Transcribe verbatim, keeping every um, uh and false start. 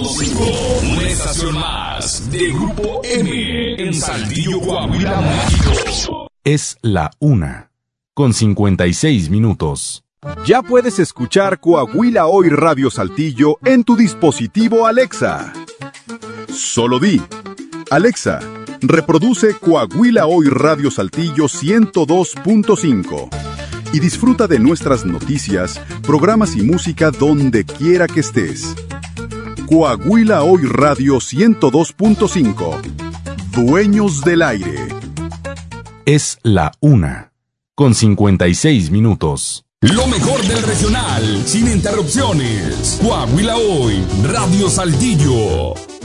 cinco, una estación más de Grupo M en Saltillo, Coahuila, México. Es la una, con cincuenta y seis minutos. Ya puedes escuchar Coahuila Hoy Radio Saltillo en tu dispositivo Alexa. Solo di, Alexa, reproduce Coahuila Hoy Radio Saltillo ciento dos punto cinco y disfruta de nuestras noticias, programas y música donde quiera que estés. Coahuila Hoy Radio ciento dos punto cinco. Dueños del aire. Es la una, con cincuenta y seis minutos. Lo mejor del regional, sin interrupciones. Coahuila Hoy, Radio Saltillo.